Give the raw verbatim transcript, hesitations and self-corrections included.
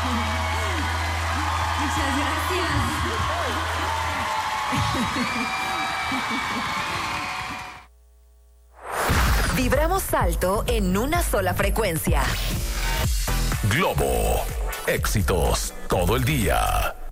Muchas gracias. Vibramos alto en una sola frecuencia. Globo. Éxitos todo el día.